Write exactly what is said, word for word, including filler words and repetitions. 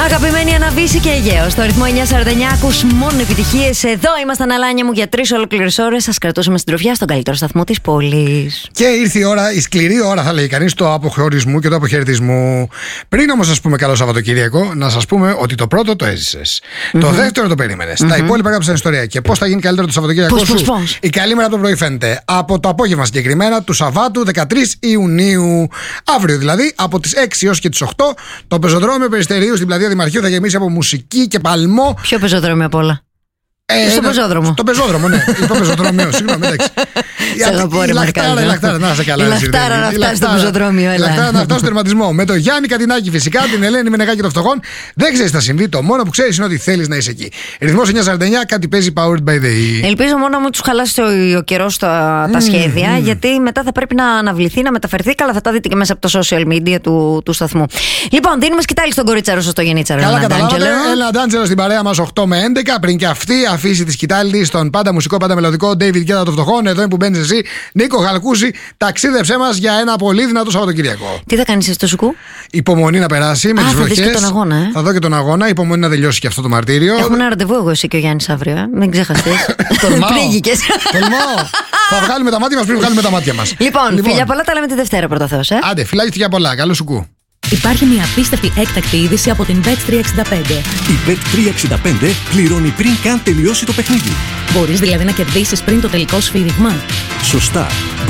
Αγαπημένη Αναβίση και Αιγαίο. Στο ρυθμό εννιά σαράντα εννιά ακούς μόνο επιτυχίες. Εδώ ήμασταν, Αλάνια μου, για τρεις ολόκληρες ώρες. Σας κρατούσαμε στην τροφιά στον καλύτερο σταθμό της πόλης. Και ήρθε η ώρα, η σκληρή ώρα, θα λέει κανείς, του αποχωρισμού και του αποχαιρετισμού. Πριν όμως σας πούμε καλό Σαββατοκύριακο, να σας πούμε ότι το πρώτο το έζησες. Mm-hmm. Το δεύτερο το περίμενες. Mm-hmm. Τα υπόλοιπα έγραψαν ιστορία. Και πώς θα γίνει καλύτερο το Σαββατοκύριακο πώς, σου. πώς, πώς. Η καλή μέρα από το πρωί φαίνεται από το απόγευμα συγκεκριμένα του Σαββάτου δεκατρείς Ιουνίου. Αύριο δηλαδή από τις έξι έως και τις οκτώ το πεζοδρόμιο Περιστερίου στην πλατεία Δημαρχείου θα γεμίσει από μουσική και παλμό. Ποιο πεζοδρόμιο απ' όλα? Ε, στο πεζόδρομο. Στο πεζόδρομο, ναι. Είπα πεζοδρομίο, συγγνώμη, εντάξει. Η λαχτάρα, η λαχτάρα, να σε καλά. Η λαχτάρα να φτάσει στο πεζοδρόμιο, η λαχτάρα να φτάσει στο τερματισμό. Με το Γιάννη Κατινάκη φυσικά, την Ελένη Μενεγάκη των Φτωχών. Δεν ξέρεις τι θα συμβεί. Το μόνο που ξέρεις είναι ότι θέλεις να είσαι εκεί. Ρυθμός εννιά σαράντα εννιά, κάτι παίζει Powered by the E. Ελπίζω μόνο να μου τους χαλάσει ο καιρός τα Mm, σχέδια, mm. γιατί μετά θα πρέπει να αναβληθεί, να μεταφερθεί. Καλά, θα τα δείτε και μέσα από το social media του, του σταθμού. Λοιπόν, δίνουμε σκητάλη στον κορίτσαρο, στο γενίτσαρο. Καλά, καταλάβατε. Έλα, Ντάντζελο στην παρέα μας οκτώ με έντεκα. Πριν και αυτή αφήσει τη σκητάλη στον πάντα μουσικό, πάντα μελωδικό David Guetta των Φτωχών. Εδώ είναι που μπαίνεις εσύ, Νίκο Χαλκούση. Ταξίδεψέ μας για ένα πολύ δυνατό Σαββατοκύριακο. Τι θα κάνεις εσύ στο Σουκού? Υπομονή να περάσει με τις βροχές. Θα δεις και τον αγώνα, ε? Θα δω και τον αγώνα. Υπομονή να τελειώσει και αυτό το μαρτύριο. Έχουμε ένα ραντεβού εγώ, εσύ και ο Γιάννης αύριο. Ε? Μην ξεχαστείς. Πνίγηκες. Τολμάω. Θα βγάλουμε τα μάτια μας πριν βγάλουμε τα μάτια μας. Λοιπόν, λοιπόν, φιλιά πολλά, τα λέμε τη Δευτέρα πρώτα Θεός, ε? Άντε, φιλάκια, φιλιά πολλά. Καλό Σουκού. Υπάρχει μια απίστευτη έκτακτη είδηση από την μπετ τριακόσια εξήντα πέντε. Η μπετ τριακόσια εξήντα πέντε πληρώνει πριν καν τελειώσει το παιχνίδι. Μπορείς δηλαδή να κερδίσεις πριν το τελικό σφύριγμα. Σωστά.